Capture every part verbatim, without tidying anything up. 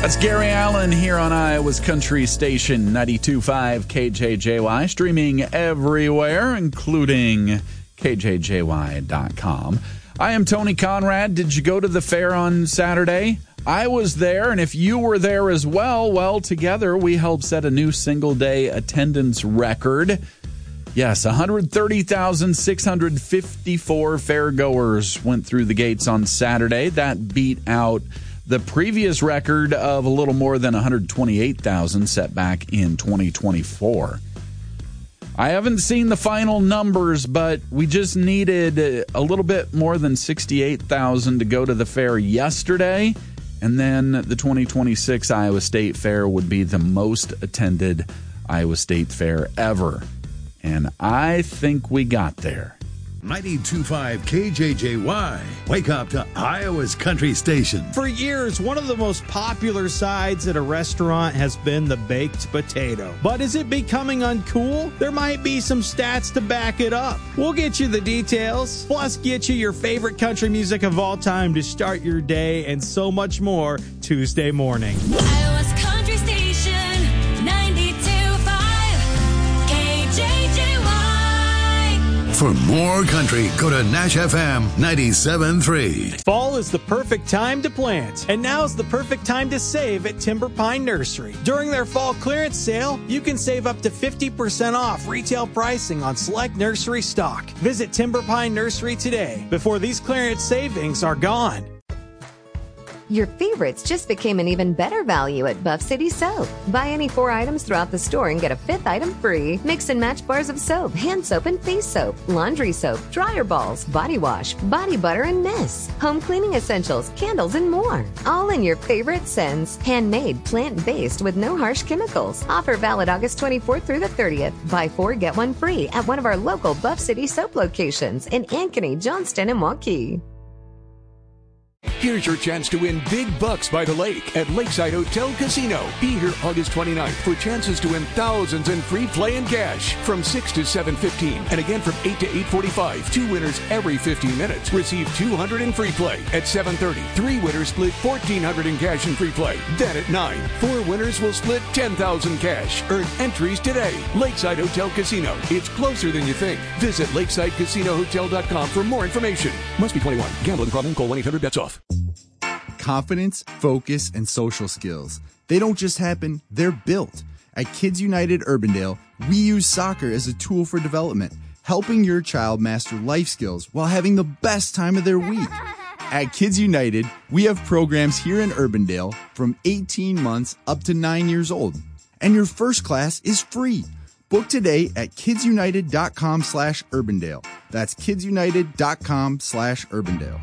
That's Gary Allen here on Iowa's Country Station, ninety-two point five K J J Y, streaming everywhere, including K J J Y dot com. I am Tony Conrad. Did you go to the fair on Saturday? I was there, and if you were there as well, well, together we helped set a new single-day attendance record. Yes, one hundred thirty thousand six hundred fifty-four fairgoers went through the gates on Saturday. That beat out the previous record of a little more than one hundred twenty-eight thousand set back in twenty twenty-four. I haven't seen the final numbers, but we just needed a little bit more than sixty-eight thousand to go to the fair yesterday, and then the twenty twenty-six Iowa State Fair would be the most attended Iowa State Fair ever. And I think we got there. ninety-two point five K J J Y. Wake up to Iowa's Country Station. For years, one of the most popular sides at a restaurant has been the baked potato. But is it becoming uncool? There might be some stats to back it up. We'll get you the details, plus get you your favorite country music of all time to start your day, and so much more Tuesday morning. Iowa's Country Station, ninety-two point five K J J Y. For more country, go to Nash F M ninety-seven point three. Fall is the perfect time to plant, and now's the perfect time to save at Timber Pine Nursery. During their fall clearance sale, you can save up to fifty percent off retail pricing on select nursery stock. Visit Timber Pine Nursery today before these clearance savings are gone. Your favorites just became an even better value at Buff City Soap. Buy any four items throughout the store and get a fifth item free. Mix and match bars of soap, hand soap and face soap, laundry soap, dryer balls, body wash, body butter and mist, home cleaning essentials, candles, and more. All in your favorite scents. Handmade, plant-based with no harsh chemicals. Offer valid August twenty-fourth through the thirtieth. Buy four, get one free at one of our local Buff City Soap locations in Ankeny, Johnston, and Waukee. Here's your chance to win big bucks by the lake at Lakeside Hotel Casino. Be here August twenty-ninth for chances to win thousands in free play and cash from six to seven fifteen. And again from eight to eight forty-five. Two winners every fifteen minutes receive two hundred in free play. At seven thirty, three winners split fourteen hundred in cash in free play. Then at nine, four winners will split ten thousand cash. Earn entries today. Lakeside Hotel Casino. It's closer than you think. Visit lakeside casino hotel dot com for more information. Must be twenty-one. Gambling problem? Call one eight hundred bets off. Confidence, focus, and social skills. They don't just happen, they're built. At Kids United Urbandale, we use soccer as a tool for development, helping your child master life skills while having the best time of their week. At Kids United, we have programs here in Urbandale from eighteen months up to nine years old. And your first class is free. Book today at kidsunited.com slash Urbandale. That's kidsunited.com slash Urbandale.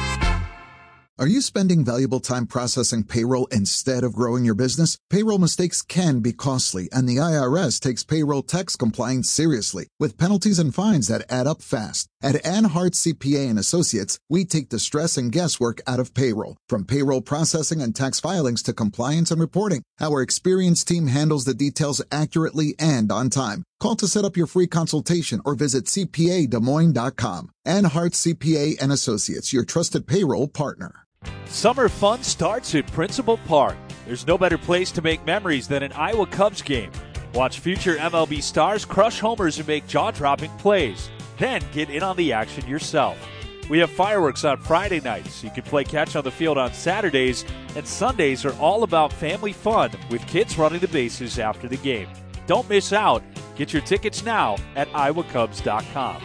Are you spending valuable time processing payroll instead of growing your business? Payroll mistakes can be costly, and the I R S takes payroll tax compliance seriously, with penalties and fines that add up fast. At Anhart C P A and Associates, we take the stress and guesswork out of payroll. From payroll processing and tax filings to compliance and reporting, our experienced team handles the details accurately and on time. Call to set up your free consultation or visit c p a des moines dot com. Anhart C P A and Associates, your trusted payroll partner. Summer fun starts at Principal Park. There's no better place to make memories than an Iowa Cubs game. Watch future M L B stars crush homers and make jaw-dropping plays. Then get in on the action yourself. We have fireworks on Friday nights. You can play catch on the field on Saturdays, and Sundays are all about family fun with kids running the bases after the game. Don't miss out. Get your tickets now at iowa cubs dot com.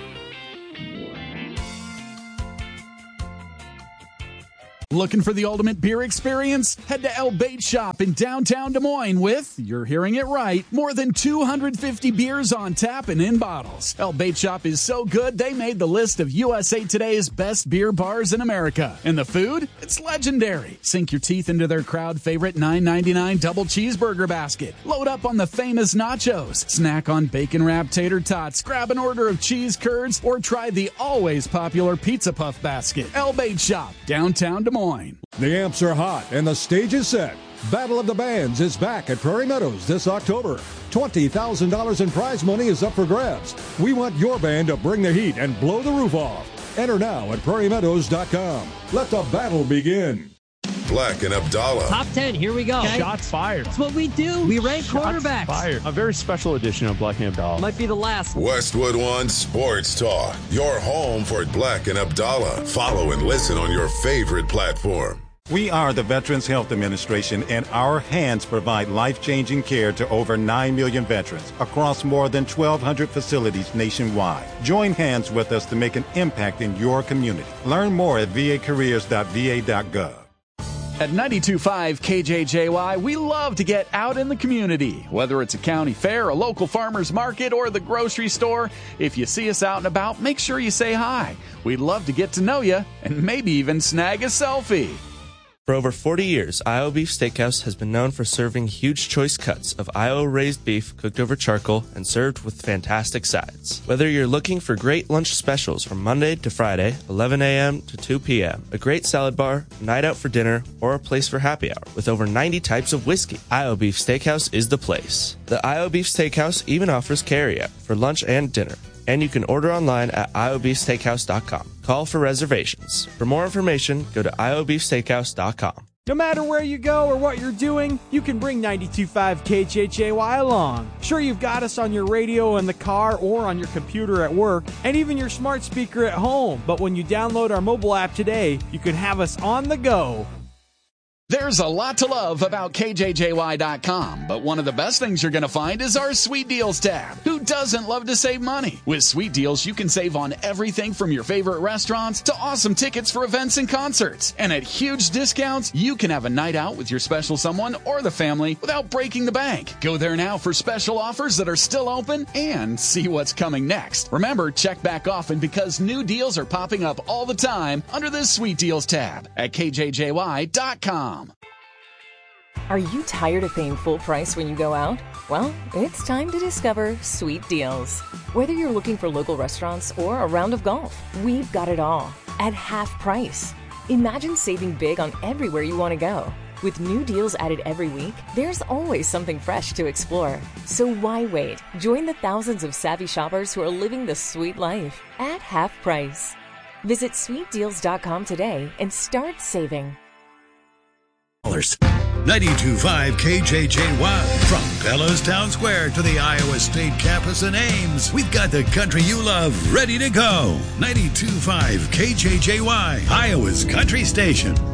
Looking for the ultimate beer experience? Head to El Bait Shop in downtown Des Moines with, you're hearing it right, more than two hundred fifty beers on tap and in bottles. El Bait Shop is so good, they made the list of U S A Today's best beer bars in America. And the food? It's legendary. Sink your teeth into their crowd favorite nine ninety-nine double cheeseburger basket. Load up on the famous nachos. Snack on bacon wrapped tater tots. Grab an order of cheese curds or try the always popular pizza puff basket. El Bait Shop, downtown Des Moines. The amps are hot and the stage is set. Battle of the Bands is back at Prairie Meadows this October. twenty thousand dollars in prize money is up for grabs. We want your band to bring the heat and blow the roof off. Enter now at prairie meadows dot com. Let the battle begin. Black and Abdallah. Top ten, here we go. Okay. Shots fired. That's what we do. We rank Shots quarterbacks. Fired. A very special edition of Black and Abdallah. Might be the last. Westwood One Sports Talk. Your home for Black and Abdallah. Follow and listen on your favorite platform. We are the Veterans Health Administration, and our hands provide life-changing care to over nine million veterans across more than twelve hundred facilities nationwide. Join hands with us to make an impact in your community. Learn more at v a careers dot v a dot gov. At ninety-two point five K J J Y, we love to get out in the community. Whether it's a county fair, a local farmer's market, or the grocery store, if you see us out and about, make sure you say hi. We'd love to get to know you and maybe even snag a selfie. For over forty years, Iowa Beef Steakhouse has been known for serving huge choice cuts of Iowa-raised beef cooked over charcoal and served with fantastic sides. Whether you're looking for great lunch specials from Monday to Friday, eleven a.m. to two p.m., a great salad bar, a night out for dinner, or a place for happy hour with over ninety types of whiskey, Iowa Beef Steakhouse is the place. The Iowa Beef Steakhouse even offers carry-out for lunch and dinner. And you can order online at iowa beef steakhouse dot com. Call for reservations. For more information, go to iowa beef steakhouse dot com. No matter where you go or what you're doing, you can bring ninety-two point five K J J Y along. Sure, you've got us on your radio in the car or on your computer at work, and even your smart speaker at home. But when you download our mobile app today, you can have us on the go. There's a lot to love about K J J Y dot com, but one of the best things you're going to find is our Sweet Deals tab. Who doesn't love to save money? With Sweet Deals, you can save on everything from your favorite restaurants to awesome tickets for events and concerts. And at huge discounts, you can have a night out with your special someone or the family without breaking the bank. Go there now for special offers that are still open and see what's coming next. Remember, check back often because new deals are popping up all the time under this Sweet Deals tab at K J J Y dot com. Are you tired of paying full price when you go out? Well, it's time to discover Sweet Deals. Whether you're looking for local restaurants or a round of golf, we've got it all at half price. Imagine saving big on everywhere you want to go. With new deals added every week, there's always something fresh to explore. So why wait? Join the thousands of savvy shoppers who are living the sweet life at half price. Visit sweet deals dot com today and start saving. ninety-two point five K J J Y. From Bella's Town Square to the Iowa State Campus in Ames, we've got the country you love ready to go. ninety-two point five K J J Y, Iowa's country station.